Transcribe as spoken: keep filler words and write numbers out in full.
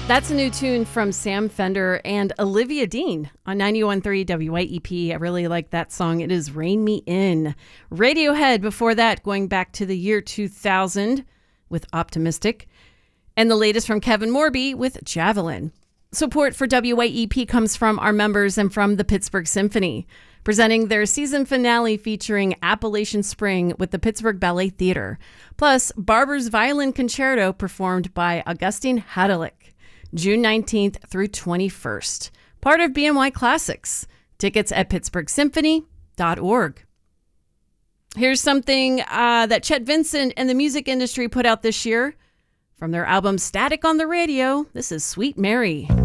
That's a new tune from Sam Fender and Olivia Dean on ninety-one point three W Y E P. I really like that song. It is Rain Me In. Radiohead before that, going back to the year two thousand with Optimistic. And the latest from Kevin Morby with Javelin. Support for W Y E P comes from our members and from the Pittsburgh Symphony, presenting their season finale featuring Appalachian Spring with the Pittsburgh Ballet Theater, plus Barber's Violin Concerto performed by Augustine Hadalick. June nineteenth through twenty-first. Part of B N Y Classics. Tickets at pittsburgh symphony dot org. Here's something uh, that Chet Vincent and the music industry put out this year. From their album Static on the Radio, this is Sweet Mary.